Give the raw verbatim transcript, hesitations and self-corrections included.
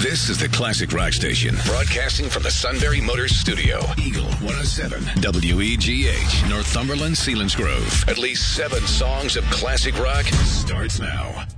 This is the Classic Rock Station, broadcasting from the Sunbury Motors Studio. Eagle one oh seven, W E G H, Northumberland, Selinsgrove. At least seven songs of classic rock starts now.